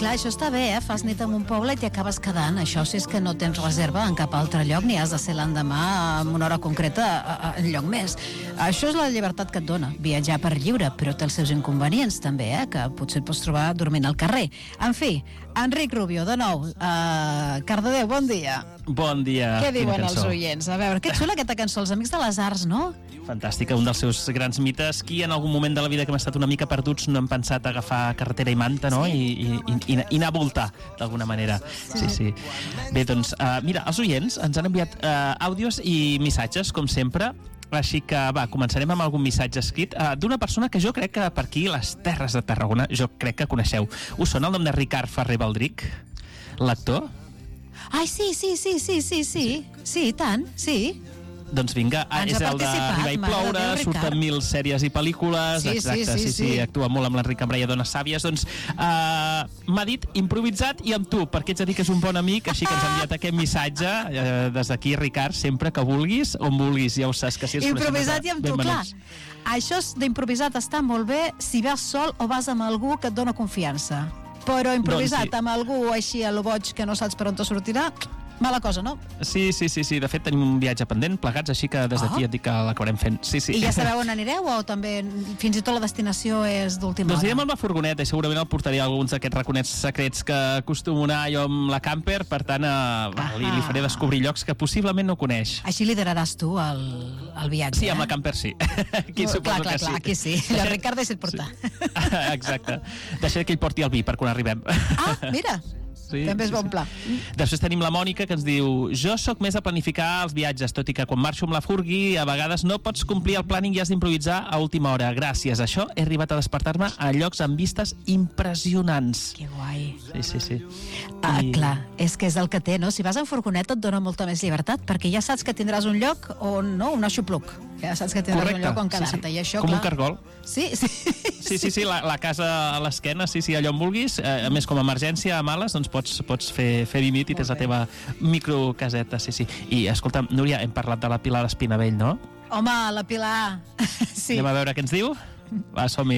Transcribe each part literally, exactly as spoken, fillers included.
clar, això està bé, eh? Fas nit en un poble i t'hi acabes quedant. Això si és que no tens reserva en cap altre lloc ni has de ser l'endemà en una hora concreta en lloc més. Això és la llibertat que et dona, viatjar per lliure, però té els seus inconvenients també, eh? Que potser et pots trobar dormint al carrer. En fi, Enric Rubio, de nou, uh, Cardedeu, bon dia. Bon dia. Què diuen els oients? A veure, que xula aquesta cançó, Els Amics de les Arts, no? Fantàstica, un dels seus grans mites. Qui en algun moment de la vida que hem estat una mica perduts no hem pensat agafar carretera i manta, no? Sí. I, i, i, i anar a voltar, d'alguna manera. Sí, sí. sí. Bé, doncs, uh, mira, els oients ens han enviat uh, àudios i missatges, com sempre, així que, va, començarem amb algun missatge escrit uh, d'una persona que jo crec que per aquí, les Terres de Tarragona, jo crec que coneixeu. Us sona el nom de Ricard Ferrer Baldric, l'actor? Ai, sí, sí, sí, sí, sí, sí, sí, i tant, sí. Doncs vinga, Ens és el de Arribar i ploure, surten mil sèries i pel·lícules, sí, exacte, sí, sí, sí, sí, sí, actua molt amb l'Enric Cambray a Dones Sàvies, doncs uh, m'ha dit improvisat i amb tu, perquè ets a dir que és un bon amic, així que ens ha enviat aquest missatge, uh, des d'aquí, Ricard, sempre que vulguis, on vulguis, ja ho saps que si ens improvisat i amb tu, clar. Això d'improvisat està molt bé si vas sol o vas amb algú que et dona confiança, però improvisat doncs sí. Amb algú així a lo boig que no saps per on te sortirà, mala cosa, no? Sí, sí, sí, sí. De fet tenim un viatge pendent plegats, així que des d'aquí oh. et dic que l'acabarem fent. Sí, sí. I ja sabeu on anireu o també fins i tot la destinació és d'última hora? Doncs anirem amb la furgoneta i segurament el portaré a alguns d'aquests raconets secrets que acostumo anar jo amb la camper, per tant eh, li, li faré descobrir llocs que possiblement no coneix. Així lideraràs tu el, el viatge, Sí, eh? amb la camper sí. Aquí no, suposo clar, clar, que clar, sí. Aquí sí. El Ricard deixa't portar. Sí. Exacte. Deixaré que ell porti el vi per quan arribem. Ah, mira. Sí, també és bon pla. Sí. Després tenim la Mònica que ens diu: jo sóc més a planificar els viatges, tot i que quan marxo amb la furgui a vegades no pots complir el planning i has d'improvisar a última hora. Gràcies a això he arribat a despertar-me a llocs amb vistes impressionants. Que guai. Sí, sí, sí. Ah, I... clar, és que és el que té, no? Si vas en furgoneta et dona molta més llibertat, perquè ja saps que tindràs un lloc on, no? Un aixopluc. Ja saps que tindràs Correcte. un lloc on quedar-te. Sí, sí. I això, com clar... un cargol. Sí, sí. Sí, sí, sí, la, la casa a l'esquena, sí, sí, allò on vulguis. A més, com a emergència a males, doncs pots, pots fer, fer límit i tens la teva microcaseta, sí, sí. I, escolta, Núria, hem parlat de la Pilar Espinavell, no? Home, la Pilar... Sí. Anem a veure què ens diu? Va, som-hi.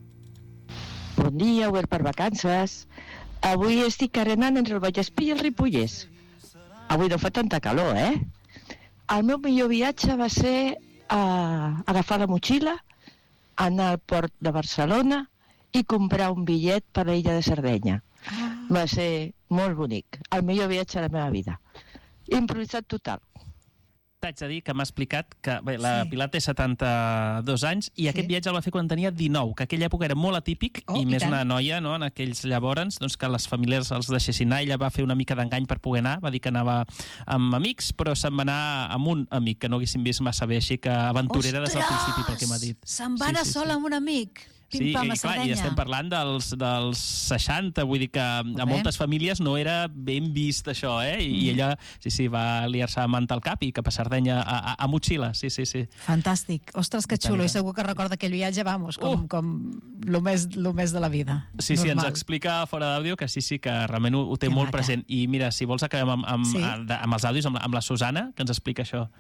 Bon dia, obert per vacances. Avui estic arenant entre el Vallespí i el Ripollès. Avui no fa tanta calor, eh? El meu millor viatge va ser uh, agafar la motxilla, anar al port de Barcelona i comprar un bitllet per a l'illa de Sardenya. Ah. Va ser molt bonic. El millor viatge de la meva vida. Improvisat total. T'haig de dir que m'ha explicat que bé, la Sí. Pilar té setanta-dos anys i Sí. aquest viatge el va fer quan tenia dinou, que aquella època era molt atípic Oh, i, i més tant. una noia, no?, en aquells llavors, doncs, que les famílies els deixessin anar. Ella va fer una mica d'engany per poder anar, va dir que anava amb amics, però se'n va anar amb un amic que no haguéssim vist massa bé, així que aventurera des del principi, pel que m'ha dit. Se'n va anar Sí, sí, sola sí. amb un amic. Sí, Pim-pam, i, a clar, i Sardenya. estem parlant dels, dels seixanta, vull dir que a bé. moltes famílies no era ben vist això, eh? I, i ella, sí, sí, va liar-se a manta al cap i cap a Sardenya a, a, a motxilla, sí, sí, sí. Fantàstic. Ostres, que xulo. Tant, I segur que recorda aquell viatge, vamos, com, Uh! com lo més, lo més de la vida. Sí, sí, ens Normal. explica fora d'àudio que sí, sí, que realment ho, ho té Que molt maca. present. I mira, si vols acabem amb, amb, Sí. amb, amb els àudios, amb la, amb la Susana, que ens explica això.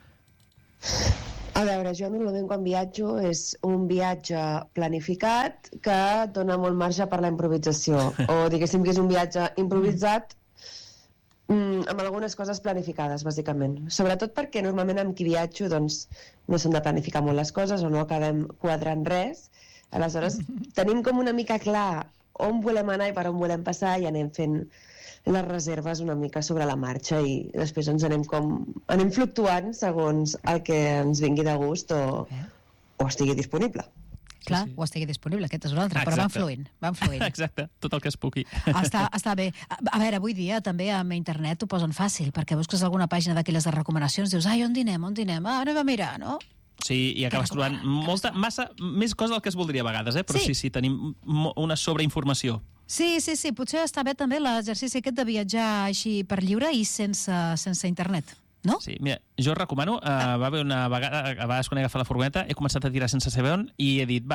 A veure, jo normalment quan viatjo és un viatge planificat que dona molt marge per la improvisació. O diguéssim que és un viatge improvisat mm, amb algunes coses planificades, bàsicament. Sobretot perquè normalment amb qui viatjo doncs, no s'han de planificar molt les coses o no acabem quadrant res. Aleshores, tenim com una mica clar on volem anar i per on volem passar i anem fent les reserves una mica sobre la marxa i després ens anem com anem fluctuant segons el que ens vingui de gust o, o estigui disponible. Clar, Sí, sí. o estigui disponible, aquest és un altre, però van Exacte. fluint, van fluint. Exacte, tot el que es pugui. Està, està bé. A, a veure, avui dia també amb internet ho posen fàcil, perquè busques alguna pàgina d'aquelles de recomanacions, dius, ai, on dinem, on dinem? Ah, anem a mirar, no? Sí, i acabes trobant molta, massa, més cosa del que es voldria a vegades, eh? Però Sí. sí, sí, tenim mo- una sobreinformació. Sí, sí, sí, potser està bé també l'exercici aquest de viatjar així per lliure i sense, sense internet, no? Sí, mira, jo recomano, uh, va haver una vegada, a vegades quan he agafat la furgoneta, he començat a tirar sense saber on i he dit, va,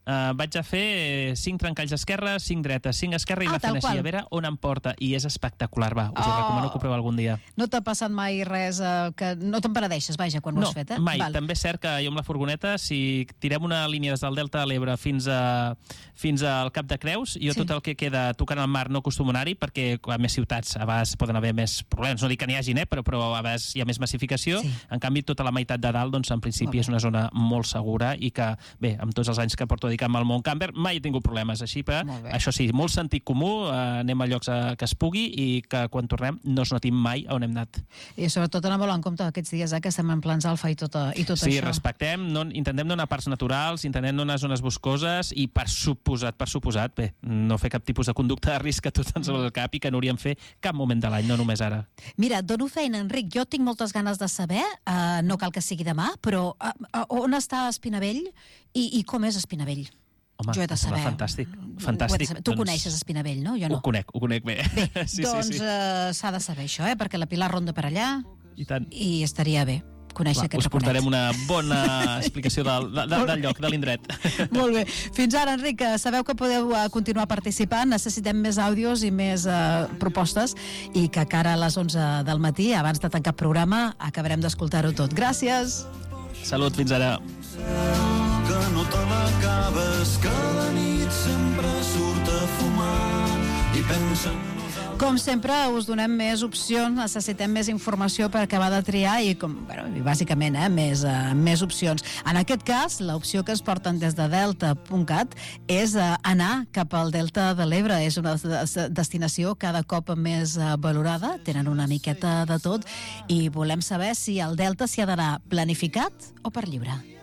uh, vaig a fer cinc trencalls esquerra, cinc dreta, cinc esquerra i Ah, anar tal fent així, qual. a veure on em porta. I és espectacular, va. Us ho Oh. recomano que ho proveu algun dia. No t'ha passat mai res eh, que no te'n penedeixes, vaja, quan ho No, has fet, eh? mai. Val. També és cert que jo amb la furgoneta, si tirem una línia des del Delta de l'Ebre fins, a, fins al Cap de Creus, jo Sí. tot el que queda tocant al mar no acostumo a anar-hi perquè a més ciutats a vegades poden haver més problemes. No dic que n'hi hagin, eh, però, però a vegades hi ha més massificació. Sí. En canvi, tota la meitat de dalt, doncs, en principi Molt bé. és una zona molt segura i que, bé, amb tots els anys que porto dedicant-me al món camper, mai he tingut problemes. Així que, Molt bé. això sí, molt sentit comú, eh, anem a llocs eh, que es pugui i que quan tornem no es noti mai on hem anat. I sobretot anar molt en compte aquests dies, eh, que estem en plans alfa i tot, i tot Sí, això. respectem, no, intentem no anar a parts naturals, intentem no anar a zones boscoses i per suposat, per suposat, bé, no fer cap tipus de conducta de risc que tot ens va al cap i que no hauríem fer cap moment de l'any, no només ara. Mira, et dono feina, Enric. Jo tinc moltes ganes de saber, uh, no cal que sigui demà, però uh, uh, on està Espinavell i, i com és Espinavell? Home, Jo he de em sembla saber. fantàstic. Ho he de Fantàstic. saber. Tu Doncs coneixes Espinavell, no? Jo no. Ho conec, ho conec bé. Bé, sí, doncs sí, sí. Uh, s'ha de saber això, eh? Perquè la Pilar ronda per allà I tant. i estaria bé conèixer Va, aquest us portarem raconet. una bona explicació del, de, de, del lloc, de l'indret. Molt bé. Fins ara, Enric, eh, sabeu que podeu eh, continuar participant. Necessitem més àudios i més eh, propostes i que cara a les onze del matí, abans de tancar programa, acabarem d'escoltar-ho tot. Gràcies! Salut, fins ara. Que no te l'acabes, que la nit sempre surt a fumar i pensa en Com sempre, us donem més opcions, necessitem més informació per acabar de triar i, com, bueno, i bàsicament, eh, més, uh, més opcions. En aquest cas, l'opció que ens porten des de delta punt cat és uh, anar cap al Delta de l'Ebre. És una des- destinació cada cop més uh, valorada, tenen una miqueta de tot i volem saber si el Delta s'hi ha d'anar planificat o per lliure.